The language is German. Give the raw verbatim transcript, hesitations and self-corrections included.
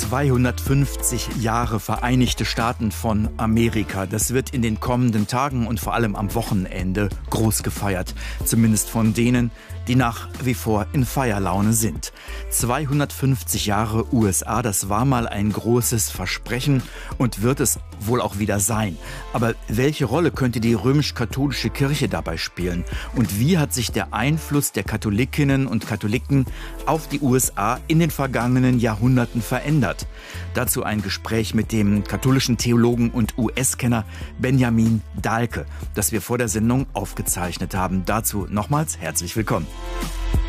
zweihundertfünfzig Jahre Vereinigte Staaten von Amerika. Das wird in den kommenden Tagen und vor allem am Wochenende groß gefeiert. Zumindest von denen, die nach wie vor in Feierlaune sind. zweihundertfünfzig Jahre U S A, das war mal ein großes Versprechen und wird es wohl auch wieder sein. Aber welche Rolle könnte die römisch-katholische Kirche dabei spielen? Und wie hat sich der Einfluss der Katholikinnen und Katholiken auf die U S A in den vergangenen Jahrhunderten verändert? Dazu ein Gespräch mit dem katholischen Theologen und U S-Kenner Benjamin Dahlke, das wir vor der Sendung aufgezeichnet haben. Dazu nochmals herzlich willkommen.